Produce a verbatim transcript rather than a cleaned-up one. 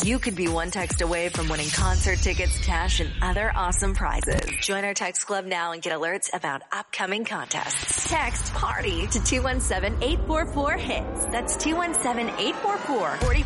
You could be one text away from winning concert tickets, cash, and other awesome prizes. Join our text club now and get alerts about upcoming contests. Text PARTY to two one seven, eight four four, HITS. That's two one seven, eight four four, four